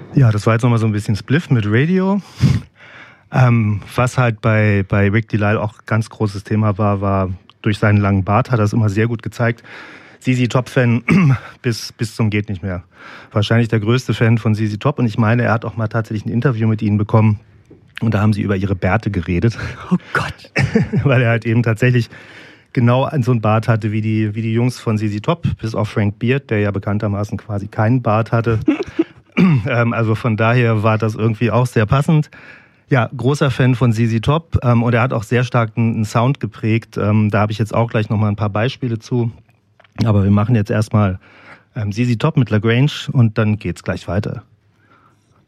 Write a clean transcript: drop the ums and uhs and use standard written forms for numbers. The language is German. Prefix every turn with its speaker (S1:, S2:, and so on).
S1: Ja, das war jetzt nochmal so ein bisschen Spliff mit Radio. Was halt bei Rick Delisle auch ganz großes Thema war durch seinen langen Bart, hat er es immer sehr gut gezeigt. ZZ Top-Fan bis zum geht nicht mehr. Wahrscheinlich der größte Fan von ZZ Top. Und ich meine, er hat auch mal tatsächlich ein Interview mit ihnen bekommen. Und da haben sie über ihre Bärte geredet.
S2: Oh Gott.
S1: Weil er halt eben tatsächlich genau so einen Bart hatte wie die Jungs von ZZ Top, bis auf Frank Beard, der ja bekanntermaßen quasi keinen Bart hatte. Also von daher war das irgendwie auch sehr passend. Ja, großer Fan von ZZ Top und er hat auch sehr stark einen Sound geprägt. Da habe ich jetzt auch gleich nochmal ein paar Beispiele zu. Aber wir machen jetzt erstmal ZZ Top mit La Grange und dann geht's gleich weiter.